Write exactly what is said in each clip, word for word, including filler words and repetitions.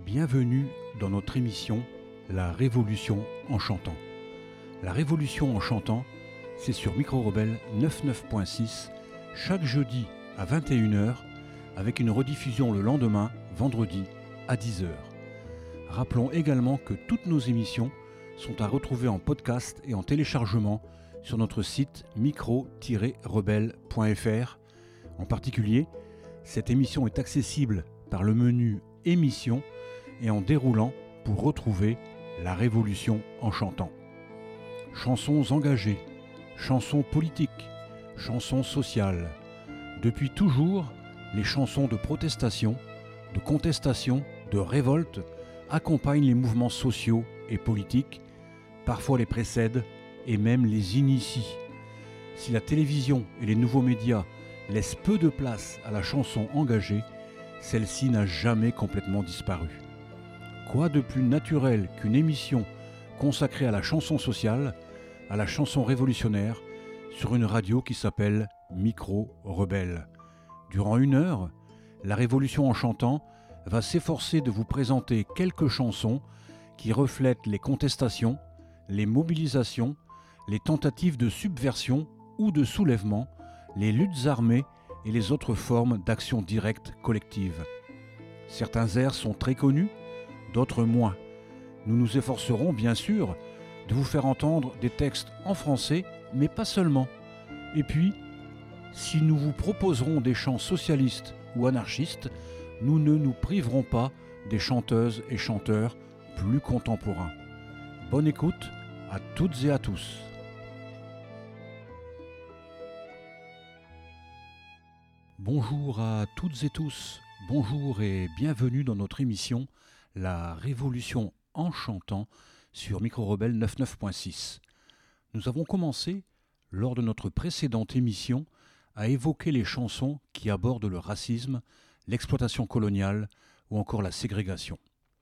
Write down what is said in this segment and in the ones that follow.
Bienvenue dans notre émission La Révolution en chantant. La Révolution en chantant, c'est sur Micro Rebelle quatre-vingt-neuf point six, chaque jeudi à vingt et une heures, avec une rediffusion le lendemain, vendredi, à dix heures. Rappelons également que toutes nos émissions sont à retrouver en podcast et en téléchargement sur notre site micro tiret rebelle point f r. En particulier, cette émission est accessible par le menu Émissions et en déroulant pour retrouver La Révolution en chantant. Chansons engagées, chansons politiques, chansons sociales. Depuis toujours, les chansons de protestation, de contestation, de révolte accompagnent les mouvements sociaux et politiques, parfois les précèdent et même les initient. Si la télévision et les nouveaux médias laissent peu de place à la chanson engagée, celle-ci n'a jamais complètement disparu. Quoi de plus naturel qu'une émission consacrée à la chanson sociale, à la chanson révolutionnaire, sur une radio qui s'appelle Micro Rebelle. Durant une heure, La Révolution en chantant va s'efforcer de vous présenter quelques chansons qui reflètent les contestations, les mobilisations, les tentatives de subversion ou de soulèvement, les luttes armées et les autres formes d'action directe collective. Certains airs sont très connus, d'autres moins. Nous nous efforcerons bien sûr de vous faire entendre des textes en français, mais pas seulement. Et puis, si nous vous proposerons des chants socialistes ou anarchistes, nous ne nous priverons pas des chanteuses et chanteurs plus contemporains. Bonne écoute à toutes et à tous. Bonjour à toutes et tous, bonjour et bienvenue dans notre émission La Révolution en chantant sur Micro Rebelle quatre-vingt-neuf point six. Nous avons commencé, lors de notre précédente émission, à évoquer les chansons qui abordent le racisme, l'exploitation coloniale ou encore la ségrégation.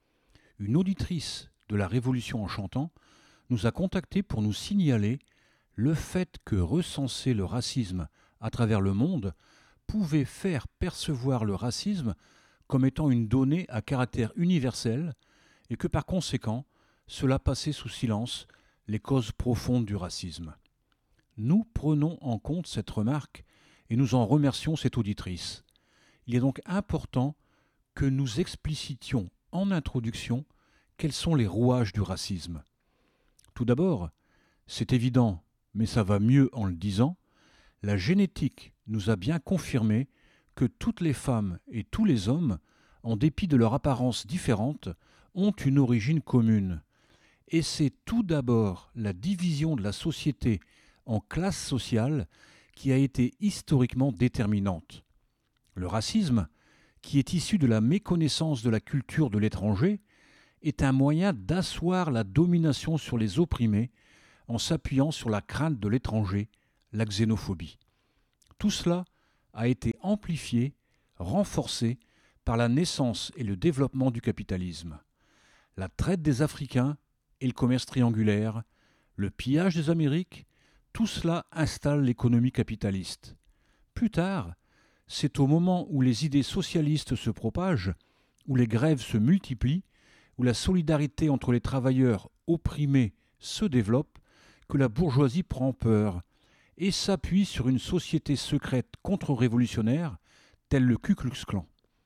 Une auditrice de La Révolution en chantant nous a contactés pour nous signaler le fait que recenser le racisme à travers le monde pouvait faire percevoir le racisme comme étant une donnée à caractère universel et que par conséquent, cela passait sous silence les causes profondes du racisme. Nous prenons en compte cette remarque et nous en remercions cette auditrice. Il est donc important que nous explicitions en introduction quels sont les rouages du racisme. Tout d'abord, c'est évident, mais ça va mieux en le disant, la génétique nous a bien confirmé que toutes les femmes et tous les hommes, en dépit de leur apparence différente, ont une origine commune. Et c'est tout d'abord la division de la société en classes sociales qui a été historiquement déterminante. Le racisme, qui est issu de la méconnaissance de la culture de l'étranger, est un moyen d'asseoir la domination sur les opprimés en s'appuyant sur la crainte de l'étranger, la xénophobie. Tout cela a été amplifié, renforcé par la naissance et le développement du capitalisme. La traite des Africains et le commerce triangulaire, le pillage des Amériques, tout cela installe l'économie capitaliste. Plus tard, c'est au moment où les idées socialistes se propagent, où les grèves se multiplient, où la solidarité entre les travailleurs opprimés se développe, que la bourgeoisie prend peur et s'appuie sur une société secrète contre-révolutionnaire, telle le Ku Klux Klan,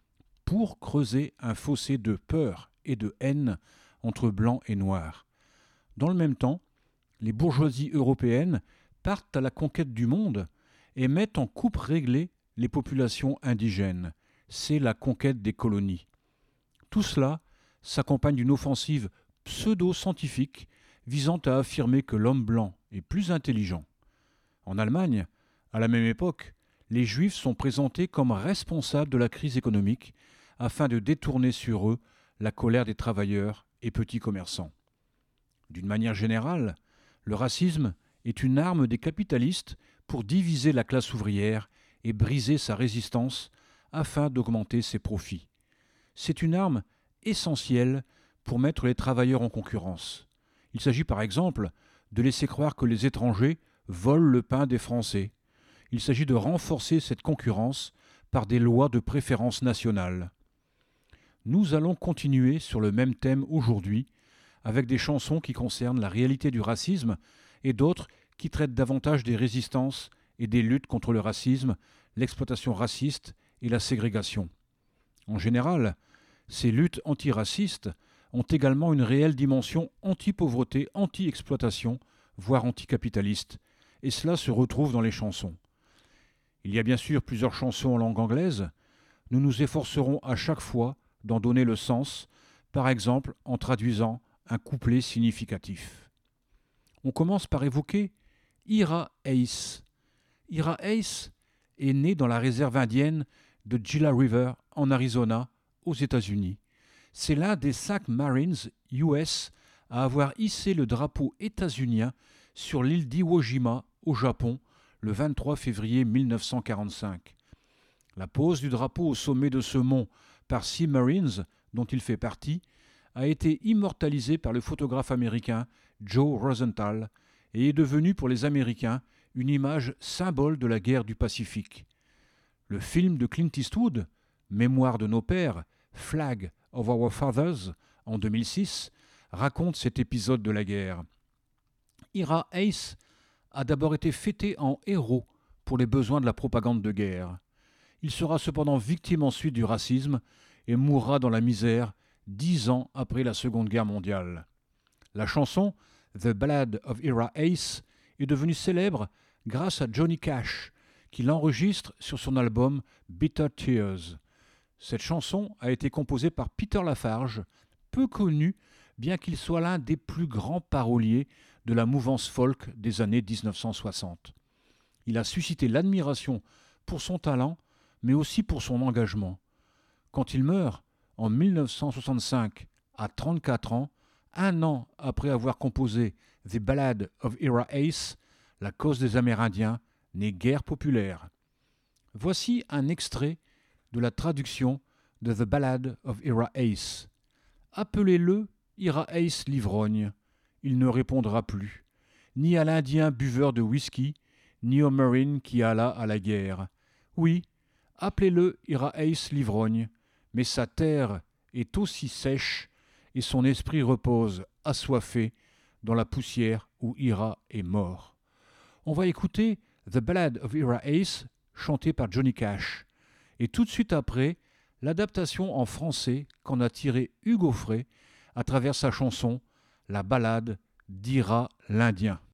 pour creuser un fossé de peur et de haine entre blancs et noirs. Dans le même temps, les bourgeoisies européennes partent à la conquête du monde et mettent en coupe réglée les populations indigènes. C'est la conquête des colonies. Tout cela s'accompagne d'une offensive pseudo-scientifique visant à affirmer que l'homme blanc est plus intelligent. En Allemagne, à la même époque, les Juifs sont présentés comme responsables de la crise économique afin de détourner sur eux la colère des travailleurs et petits commerçants. D'une manière générale, le racisme est une arme des capitalistes pour diviser la classe ouvrière et briser sa résistance afin d'augmenter ses profits. C'est une arme essentielle pour mettre les travailleurs en concurrence. Il s'agit par exemple de laisser croire que les étrangers volent le pain des Français. Il s'agit de renforcer cette concurrence par des lois de préférence nationale. Nous allons continuer sur le même thème aujourd'hui, avec des chansons qui concernent la réalité du racisme et d'autres qui traitent davantage des résistances et des luttes contre le racisme, l'exploitation raciste et la ségrégation. En général, ces luttes antiracistes ont également une réelle dimension anti-pauvreté, anti-exploitation, voire anticapitaliste, et cela se retrouve dans les chansons. Il y a bien sûr plusieurs chansons en langue anglaise. Nous nous efforcerons à chaque fois d'en donner le sens, par exemple en traduisant un couplet significatif. On commence par évoquer Ira Hayes. Ira Hayes est née dans la réserve indienne de Gila River en Arizona, aux États-Unis. C'est l'un des cinq Marines U S à avoir hissé le drapeau états-unien sur l'île d'Iwo Jima, au Japon, le vingt-trois février mille neuf cent quarante-cinq. La pose du drapeau au sommet de ce mont par six Marines, dont il fait partie, a été immortalisée par le photographe américain Joe Rosenthal et est devenue pour les Américains une image symbole de la guerre du Pacifique. Le film de Clint Eastwood, Mémoire de nos pères, Flag of Our Fathers, en deux mille six, raconte cet épisode de la guerre. Ira Hayes a d'abord été fêté en héros pour les besoins de la propagande de guerre. Il sera cependant victime ensuite du racisme et mourra dans la misère dix ans après la Seconde Guerre mondiale. La chanson The Ballad of Ira Hayes est devenue célèbre grâce à Johnny Cash, qui l'enregistre sur son album Bitter Tears. Cette chanson a été composée par Peter Lafarge, peu connu bien qu'il soit l'un des plus grands paroliers de la mouvance folk des années dix-neuf cent soixante. Il a suscité l'admiration pour son talent, mais aussi pour son engagement. Quand il meurt, en mille neuf cent soixante-cinq, à trente-quatre ans, un an après avoir composé The Ballad of Ira Hayes, la cause des Amérindiens n'est guère populaire. Voici un extrait de la traduction de The Ballad of Ira Hayes. Appelez-le Ira Hayes l'ivrogne. Il ne répondra plus, ni à l'Indien buveur de whisky, ni au Marine qui alla à la guerre. Oui, appelez-le Ira Hayes l'ivrogne, mais sa terre est aussi sèche et son esprit repose assoiffé dans la poussière où Ira est mort. On va écouter The Ballad of Ira Hayes, chanté par Johnny Cash, et tout de suite après, l'adaptation en français qu'en a tiré Hugo Frey à travers sa chanson La Ballade d'Ira l'Indien.